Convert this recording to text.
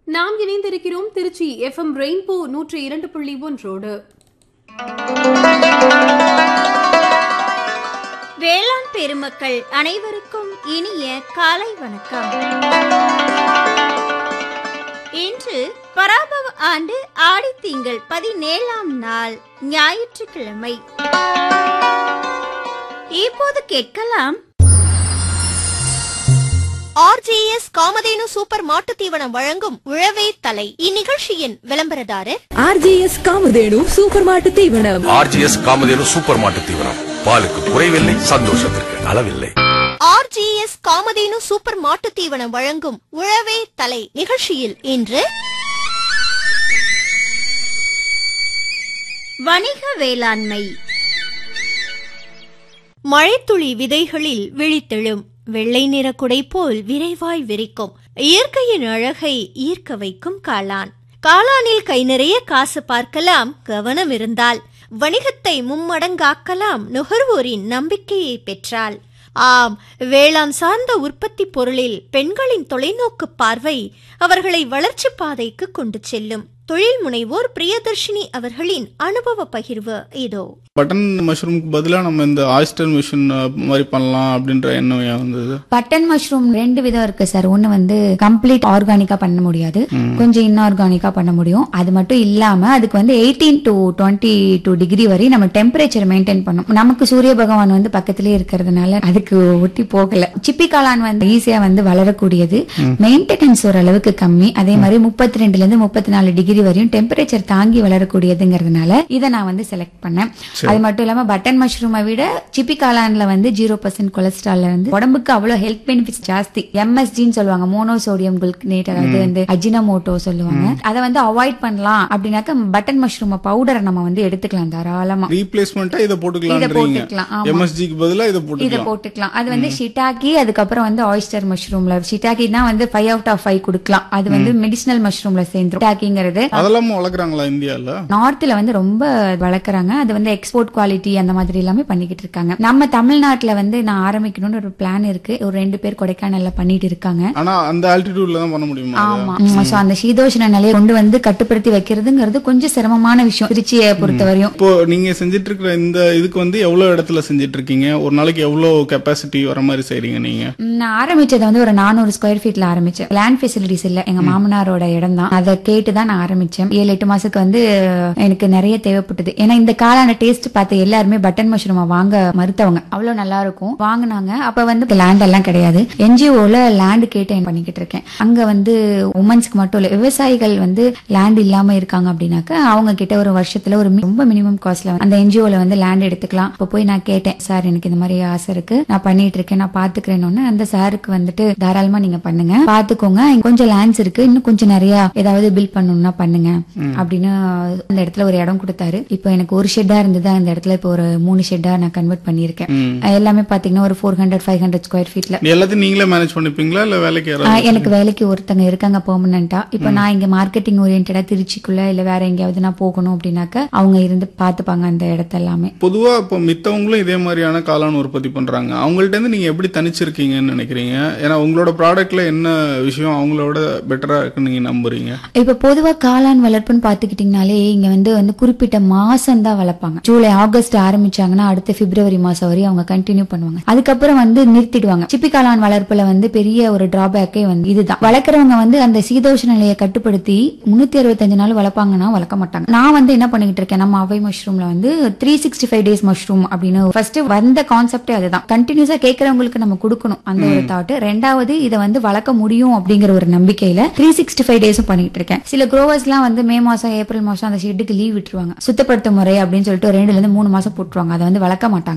நாம் இணைந்திருக்கிறோம் Trichy FM rainbow 102.1 வேளாண் பெருமக்கள் அனைவருக்கும் இனிய காலை வணக்கம். இன்று பராபவ ஆண்டு ஆடி திங்கள் 17ஆம் நாள் ஞாயிற்றுக்கிழமை. இப்போது கேட்கலாம் RJS காமதேனு சூப்பர் மாட்டு தீவனம் வழங்கும் உழவே தலை. இந்நிகழ்ச்சியின் விளம்பரதாரர் RJS காமதேனு சூப்பர் மாட்டு தீவனம். RJS காமதேனு சூப்பர் மாட்டு தீவனம், பாலுக்கு குறைவில்லை, சந்தோஷத்திற்கு அளவில்லை. RJS காமதேனு சூப்பர் மாட்டு தீவனம் வழங்கும் உழவே தலை நிகழ்ச்சியில் இன்று வணிக வேளாண்மை. மழைத்துளி விதைகளில் விழித்தெழும் வெள்ளை நிற குடை போல் விரைவாய் விரிக்கும் இயற்கையின் அழகை ஈர்க்க வைக்கும் காளான். காளானில் கை நிறைய காசு பார்க்கலாம், கவனம் இருந்தால். வணிகத்தை மும்மடங்காக்கலாம், நுகர்வோரின் நம்பிக்கையை பெற்றால். ஆம், வேளாண் சார்ந்த உற்பத்தி பொருளில் பெண்களின் தொலைநோக்கு பார்வை அவர்களை வளர்ச்சி பாதைக்கு கொண்டு செல்லும். தொழில் முனைவோர் பிரியதர்ஷினி அவர்களின் அனுபவ பகிர்வு இதோ. பட்டன் மஷ்ரூமுக்கு பதிலாக நம்ம இந்த ஆயிஸ்டர் மிஷின் மாதிரி பண்ணலாம் அப்படின்ற எண்ணம் வந்தது. பட்டன் மஷ்ரூம் ரெண்டு விதம் இருக்கு சார். ஒன்னு வந்து கம்ப்ளீட் ஆர்கானிக்கா பண்ண முடியாது, கொஞ்சம் இன்ஆர்கானிக்கா பண்ண முடியும். அது மட்டும் இல்லாம அதுக்கு வந்து 18 to 22 டிகிரி வரை நம்ம டெம்பரேச்சர் மெயின்டைன் பண்ணும். நமக்கு சூரிய பகவான் வந்து பக்கத்திலே இருக்கிறதுனால அதுக்கு ஒட்டி போகல. சிப்பி காளான் வந்து ஈஸியா வந்து வளரக்கூடியது, மெயின்டெனன்ஸ் ஓரளவுக்கு கம்மி. அதே மாதிரி 32 இருந்து 34 டிகிரி வரையும் டெம்பரேச்சர் தாங்கி வளரக்கூடியதுங்கிறதுனால இதை நான் வந்து செலக்ட் பண்ணேன். அது மட்டும் இல்லாம பட்டன் மஷ்ரூமை விட சிப்பி காளான்ல வந்து 0% கொலஸ்ட்ரால் வந்து உடம்புக்கு அவ்வளவு ஹெல்த் பெனிஃபிட்ஸ் ஜாஸ்தி. MSGன்னு சொல்லுவாங்க, மோனோசோடியம் குளுக்கனேட், அதாவது வந்து அஜினமோட்டோ சொல்லுவாங்க. அதை வந்து அவாய்ட் பண்ணலாம் அப்படின்னாக்க பட்டன் மஷ்ரூம் பவுடரை நம்ம வந்து எடுத்துக்கலாம் தாராளமா. ரீப்ளேஸ்மெண்டா இதை போட்டுக்கலாம். MSGக்கு பதிலா இதை போட்டுக்கலாம். அது வந்து ஷிட்டாக்கி, அதுக்கப்புறம் வந்து ஆயிஸ்டர் மஷ்ரூம்ல ஷிட்டாக்கி தான் வந்து 5 out of 5 கொடுக்கலாம். அது வந்து மெடிசினல் மஷ்ரூம்ல சேர்ந்துரும். ஷிட்டாக்கிங்கிறது அதெல்லாம் வளர்க்குறாங்களா இந்தியால? நார்த்ல வந்து ரொம்ப வளர்க்குறாங்க. அது வந்து எக்ஸ்போர்ட் குவாலிட்டி அந்த மாதிரி எல்லாமே பண்ணிக்கிட்டு இருக்காங்க. நம்ம தமிழ்நாட்டுல வந்து நான் ஆரம்பிக்கணும்னு ஒரு பிளான் இருக்கு. ஒரு 2 பேர் கொடைக்கானல்ல பண்ணிட்டு இருக்காங்க. ஆனா அந்த ஆல்டிடியூட்ல தான் பண்ண முடியுமா? ஆமா. சோ அந்த சீதோஷ்ண நிலையை கொண்டு வந்து கட்டுப்படுத்தி வைக்கிறதுங்கிறது கொஞ்சம் சிரமமான விஷயம் திருச்சியை பொறுத்தவரையும். இப்போ நீங்க செஞ்சிட்டு இருக்கிற இந்த இதுக்கு வந்து எவ்வளவு இடத்துல செஞ்சிட்டு இருக்கீங்க? ஒரு நாளைக்கு எவ்வளவு கெப்பாசிட்டி வர மாதிரி செய்றீங்க நீங்க? நான் ஆரம்பிச்சது வந்து ஒரு 400 ஸ்கொயர் ஃபீட்ல ஆரம்பிச்சேன். லேண்ட் ஃபெசிலிட்டிஸ் இல்ல, எங்க மாமனாரோட இடம் தான். அதை கேட்டுதான் நான் ஆரம்பிச்சேன். 7-8 மாசத்துக்கு வந்து எனக்கு நிறைய தேவைப்பட்டது. ஏன்னா இந்த காளான டேஸ்ட் பார்த்து எல்லாருமே பட்டன் மஷ்ரூம் வாங்க மறுத்தவங்க. அவ்வளவு நல்லா இருக்கும் வாங்கினாங்க. அப்ப வந்து லேண்ட் எல்லாம் கிடையாது. NGOல லேண்ட் கேட்டு பண்ணிக்கிட்டு இருக்கேன். அங்க வந்து உமன்ஸ்க்கு மட்டும் இல்ல, விவசாயிகள் வந்து லேண்ட் இல்லாம இருக்காங்க அப்படின்னாக்க அவங்க கிட்ட ஒரு வருஷத்துல ஒரு ரொம்ப மினிமம் காஸ்ட்ல அந்த NGOல வந்து லேண்ட் எடுத்துக்கலாம். இப்ப போய் நான் கேட்டேன், சார் எனக்கு இந்த மாதிரி ஆசை இருக்கு, நான் பண்ணிட்டு இருக்கேன், நான் பாத்துக்கிறேன்னு. அந்த சாருக்கு வந்துட்டு தாராளமா நீங்க பண்ணுங்க, பாத்துக்கோங்க, கொஞ்சம் லேண்ட்ஸ் இருக்கு, இன்னும் கொஞ்சம் நிறைய ஏதாவது பில் பண்ணணும்னா பண்ணுங்க அப்படின்னு அந்த இடத்துல ஒரு இடம் கொடுத்தாரு. இப்போ எனக்கு ஒரு ஷெட்டா இருந்தது, அந்த இடத்துல இப்போ ஒரு 3 ஷெட்டா நான் கன்வெர்ட் பண்ணிருக்கேன். எல்லாமே பாத்தீங்கன்னா ஒரு 400-500 ஸ்கொயர் ஃபீட்ல. எல்லாத்தையும் நீங்களே மேனேஜ் பண்ணிப்பீங்களா இல்ல வேலைக்கு? எனக்கு வேலைக்கு ஒருத்தங்க இருக்காங்க பெர்மனண்டா. இப்போ நான் இங்க மார்க்கெட்டிங் ஓரியன்டா திருச்சிக்குள்ள இல்ல வேற எங்கேயாவது நான் போகணும் அப்படின்னாக்க அவங்க இருந்து பாத்துப்பாங்க அந்த இடத்த எல்லாமே. பொதுவா இப்போ மித்தவங்களும் இதே மாதிரியான காளான் உற்பத்தி பண்றாங்க. அவங்கள்ட்ட இருந்து நீங்க எப்படி தனிச்சிருக்கீங்கன்னு நினைக்கிறீங்க? ஏன்னா உங்களோட ப்ராடக்ட்ல என்ன விஷயம் அவங்களோட பெட்டரா இருக்குன்னு நீங்க நம்புறீங்க? இப்ப பொதுவா காளான் வளர்ப்புன்னு பாத்துக்கிட்டீங்கனாலே இங்க வந்து குறிப்பிட்ட மாசம் தான் வளர்ப்பாங்க. ஜூலை ஆகஸ்ட் ஆரம்பிச்சாங்கன்னா அடுத்த பிப்ரவரி மாசம் வரை அவங்க கண்டினியூ பண்ணுவாங்க. அதுக்கப்புறம் வந்து நிறுத்திடுவாங்க. சிப்பி காளான் வளர்ப்புல வந்து பெரிய ஒரு டிராபேக்கே வந்து இதுதான். வளர்க்குறவங்க வந்து அந்த சீதோஷ்ண நிலையை கட்டுப்படுத்தி 365 நாள் வளர்ப்பாங்கன்னா வளர்க்க மாட்டாங்க. நான் வந்து என்ன பண்ணிட்டு இருக்கேன், நம்ம அவை மஷ்ரூம்ல வந்து 365 days மஷ்ரூம் அப்படின்னு ஃபர்ஸ்ட் வந்த கான்செப்டே அதுதான். கண்டினியூஸா கேட்கறவங்களுக்கு நம்ம கொடுக்கணும் அந்த ஒரு தாட். ரெண்டாவது இதை வந்து வளர்க்க முடியும் அப்படிங்கிற ஒரு நம்பிக்கையில 365 days பண்ணிட்டு இருக்கேன். சில குரோவர்ஸ் எல்லாம் வந்து மே மாசம் ஏப்ரல் மாசம் அந்த ஷெட்டுக்கு லீவ் விட்டுருவாங்க. சுத்தப்படுத்த முறை அப்படின்னு சொல்லிட்டு 2 to 3 மாசம் போட்டுருவாங்க. அதை வந்து வளர்க்க மாட்டாங்க.